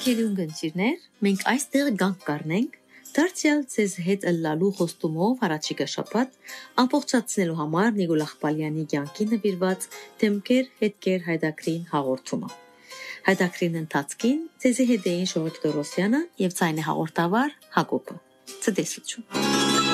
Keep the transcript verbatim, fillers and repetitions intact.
Հարգելի ունգընտիրներ, մենք այստեղ գանք կառնենք դարձյալ ձեզ հետ ըլլալու խոստումով առաջիկա շաբաթ ամբողջացնելու համար Նիկոլ Աղբալյանի կյանքի նվիրված դեմքեր հետքեր հայդակրին հաղորդումը։ Հայդակրին ընթացքին ձեզի հետ էին Շողիկ Տորոսյանը եւ ցայնե հաղորդավար Հակոբը։ Ցտեսություն։